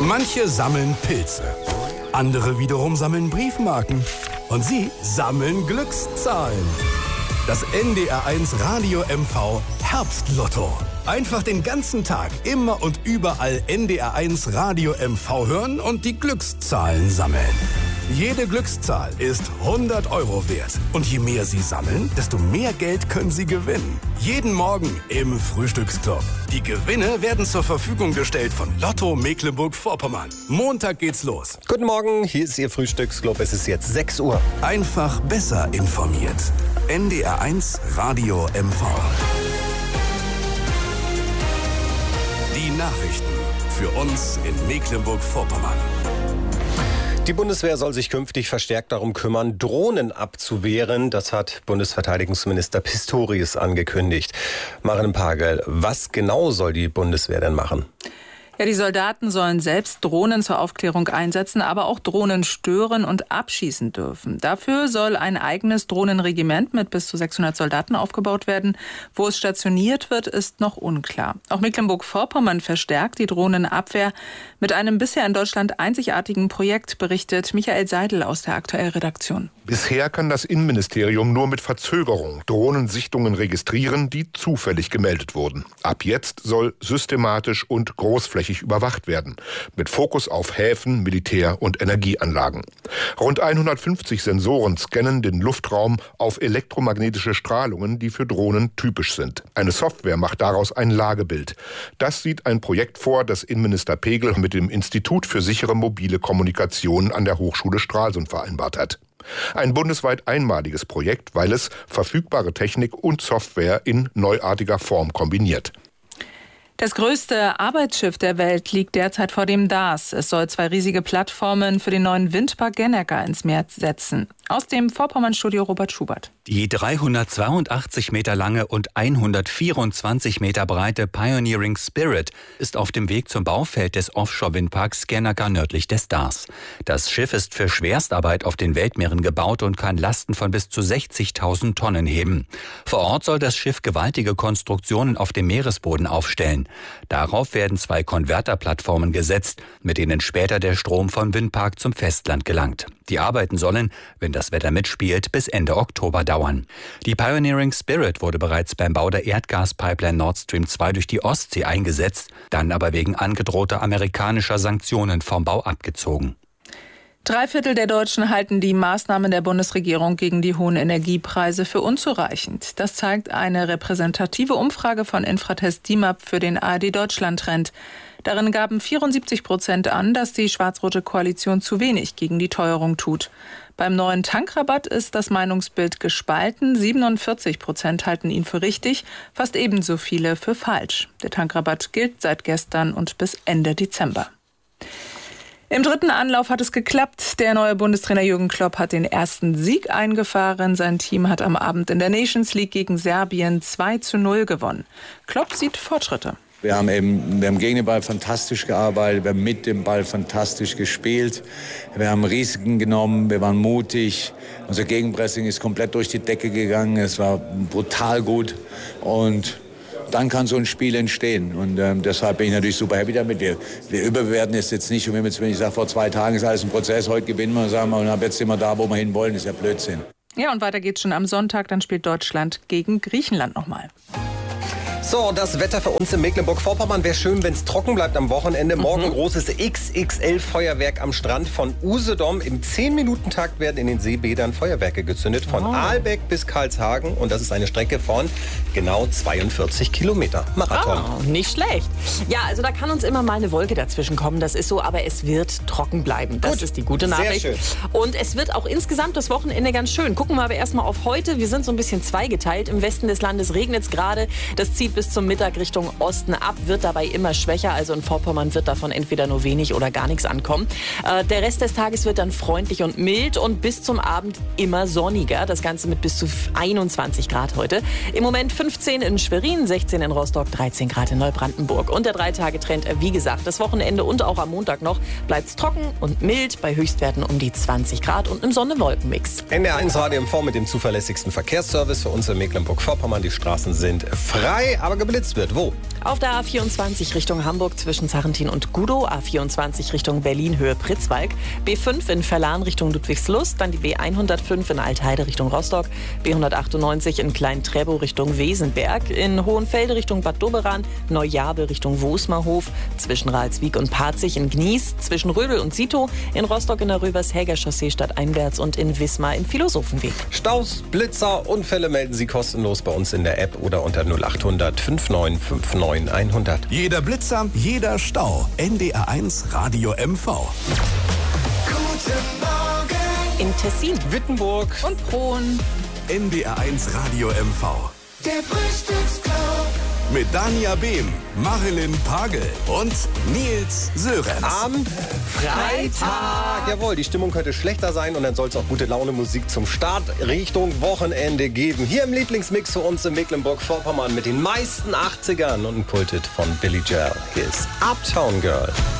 Manche sammeln Pilze, andere wiederum sammeln Briefmarken und Sie sammeln Glückszahlen. Das NDR1 Radio MV Herbstlotto. Einfach den ganzen Tag, immer und überall NDR1 Radio MV hören und die Glückszahlen sammeln. Jede Glückszahl ist 100 € wert. Und je mehr Sie sammeln, desto mehr Geld können Sie gewinnen. Jeden Morgen im Frühstücksclub. Die Gewinne werden zur Verfügung gestellt von Lotto Mecklenburg-Vorpommern. Montag geht's los. Guten Morgen, hier ist Ihr Frühstücksclub. Es ist jetzt 6 Uhr. Einfach besser informiert. NDR1 Radio MV. Die Nachrichten für uns in Mecklenburg-Vorpommern. Die Bundeswehr soll sich künftig verstärkt darum kümmern, Drohnen abzuwehren. Das hat Bundesverteidigungsminister Pistorius angekündigt. Maren Pagel, was genau soll die Bundeswehr denn machen? Ja, die Soldaten sollen selbst Drohnen zur Aufklärung einsetzen, aber auch Drohnen stören und abschießen dürfen. Dafür soll ein eigenes Drohnenregiment mit bis zu 600 Soldaten aufgebaut werden. Wo es stationiert wird, ist noch unklar. Auch Mecklenburg-Vorpommern verstärkt die Drohnenabwehr mit einem bisher in Deutschland einzigartigen Projekt, berichtet Michael Seidel aus der Aktuell-Redaktion. Bisher kann das Innenministerium nur mit Verzögerung Drohnensichtungen registrieren, die zufällig gemeldet wurden. Ab jetzt soll systematisch und großflächig überwacht werden, mit Fokus auf Häfen, Militär- und Energieanlagen. Rund 150 Sensoren scannen den Luftraum auf elektromagnetische Strahlungen, die für Drohnen typisch sind. Eine Software macht daraus ein Lagebild. Das sieht ein Projekt vor, das Innenminister Pegel mit dem Institut für sichere mobile Kommunikation an der Hochschule Stralsund vereinbart hat. Ein bundesweit einmaliges Projekt, weil es verfügbare Technik und Software in neuartiger Form kombiniert. Das größte Arbeitsschiff der Welt liegt derzeit vor dem DAS. Es soll 2 riesige Plattformen für den neuen Windpark Gennaker ins Meer setzen. Aus dem Vorpommern-Studio Robert Schubert. Die 382 Meter lange und 124 Meter breite Pioneering Spirit ist auf dem Weg zum Baufeld des Offshore-Windparks Gennaker nördlich des DAS. Das Schiff ist für Schwerstarbeit auf den Weltmeeren gebaut und kann Lasten von bis zu 60.000 Tonnen heben. Vor Ort soll das Schiff gewaltige Konstruktionen auf dem Meeresboden aufstellen. Darauf werden 2 Konverterplattformen gesetzt, mit denen später der Strom vom Windpark zum Festland gelangt. Die Arbeiten sollen, wenn das Wetter mitspielt, bis Ende Oktober dauern. Die Pioneering Spirit wurde bereits beim Bau der Erdgaspipeline Nord Stream 2 durch die Ostsee eingesetzt, dann aber wegen angedrohter amerikanischer Sanktionen vom Bau abgezogen. 3/4 der Deutschen halten die Maßnahmen der Bundesregierung gegen die hohen Energiepreise für unzureichend. Das zeigt eine repräsentative Umfrage von Infratest DIMAP für den ARD-Deutschland-Trend. Darin gaben 74% an, dass die schwarz-rote Koalition zu wenig gegen die Teuerung tut. Beim neuen Tankrabatt ist das Meinungsbild gespalten. 47% halten ihn für richtig, fast ebenso viele für falsch. Der Tankrabatt gilt seit gestern und bis Ende Dezember. Im 3. Anlauf hat es geklappt. Der neue Bundestrainer Jürgen Klopp hat den ersten Sieg eingefahren. Sein Team hat am Abend in der Nations League gegen Serbien 2:0 gewonnen. Klopp sieht Fortschritte. Wir haben gegen den Ball fantastisch gearbeitet, wir haben mit dem Ball fantastisch gespielt, wir haben Risiken genommen, wir waren mutig, unser Gegenpressing ist komplett durch die Decke gegangen, es war brutal gut und dann kann so ein Spiel entstehen und deshalb bin ich natürlich super happy damit. Wir überbewerten es jetzt nicht, und wenn ich sage, vor 2 Tagen ist alles ein Prozess, heute gewinnen wir, sagen wir, und ab jetzt sind wir da, wo wir hinwollen, ist ja Blödsinn. Ja, und weiter geht's schon am Sonntag, dann spielt Deutschland gegen Griechenland nochmal. So, das Wetter für uns in Mecklenburg-Vorpommern wäre schön, wenn es trocken bleibt am Wochenende. Morgen großes XXL-Feuerwerk am Strand von Usedom. Im 10-Minuten-Takt werden in den Seebädern Feuerwerke gezündet. Von Aalbeck bis Karlshagen. Und das ist eine Strecke von genau 42 Kilometer. Marathon. Oh, nicht schlecht. Ja, also da kann uns immer mal eine Wolke dazwischen kommen. Das ist so, aber es wird trocken bleiben. Das ist die gute Nachricht. Sehr schön. Und es wird auch insgesamt das Wochenende ganz schön. Gucken wir aber erstmal auf heute. Wir sind so ein bisschen zweigeteilt. Im Westen des Landes regnet es gerade. Das zieht bis zum Mittag Richtung Osten ab, wird dabei immer schwächer. Also in Vorpommern wird davon entweder nur wenig oder gar nichts ankommen. Der Rest des Tages wird dann freundlich und mild und bis zum Abend immer sonniger. Das Ganze mit bis zu 21 Grad heute. Im Moment 15 in Schwerin, 16 in Rostock, 13 Grad in Neubrandenburg. Und der 3-Tage-Trend, wie gesagt, das Wochenende und auch am Montag noch bleibt es trocken und mild bei Höchstwerten um die 20 Grad und im Sonne-Wolken-Mix. NDR1 Radio MV mit dem zuverlässigsten Verkehrsservice für uns in Mecklenburg-Vorpommern. Die Straßen sind frei. aber geblitzt wird. Wo? Auf der A24 Richtung Hamburg zwischen Sarrentin und Gudow, A24 Richtung Berlin Höhe Pritzwalk, B5 in Verlan Richtung Ludwigslust, dann die B105 in Altheide Richtung Rostock, B198 in Klein-Trebow Richtung Wesenberg, in Hohenfelde Richtung Bad Doberan, Neujabe Richtung Wosmerhof, zwischen Ralswiek und Parzig in Gnies, zwischen Rödel und Sito, in Rostock in der Rövershäger Chaussee stadteinwärts und in Wismar im Philosophenweg. Staus, Blitzer, Unfälle melden Sie kostenlos bei uns in der App oder unter 0800 5959 100. Jeder Blitzer, jeder Stau. NDR1 Radio MV. Guten Morgen. In Tessin, Wittenburg Und Prohn. NDR1 Radio MV. Der Frühstücksclub. Mit Dania Behm, Marilyn Pagel und Nils Sörenz. am Freitag. Jawohl, die Stimmung könnte schlechter sein und dann soll es auch gute Laune Musik zum Start Richtung Wochenende geben. Hier im Lieblingsmix für uns in Mecklenburg-Vorpommern mit den meisten 80ern und ein Pultit von Billy Joel. Hier ist Uptown Girl.